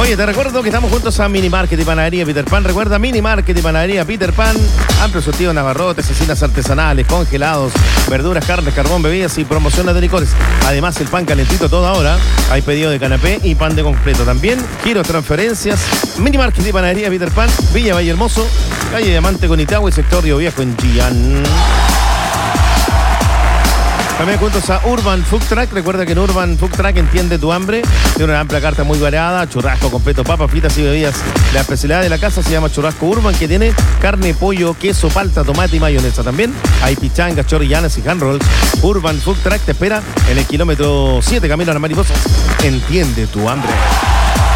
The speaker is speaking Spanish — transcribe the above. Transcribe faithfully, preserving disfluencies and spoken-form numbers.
Oye, te recuerdo que estamos juntos a Mini Market y Panadería Peter Pan. Recuerda, Mini Market y Panadería Peter Pan. Amplio surtido en abarrotes, cecinas artesanales, congelados, verduras, carnes, carbón, bebidas y promociones de licores. Además, el pan calentito toda hora. Hay pedido de canapé y pan de completo. También, giros, transferencias. Mini Market y Panadería Peter Pan. Villa Valle Hermoso, calle Diamante con Itagua y sector Río Viejo en Chillán. También juntos a Urban Food Truck. Recuerda que en Urban Food Truck entiende tu hambre. Tiene una amplia carta muy variada, churrasco completo, papas fritas y bebidas. La especialidad de la casa se llama Churrasco Urban, que tiene carne, pollo, queso, palta, tomate y mayonesa. También hay pichangas, chorillanas y hand rolls. Urban Food Truck te espera en el kilómetro siete, camino a las mariposas. Entiende tu hambre.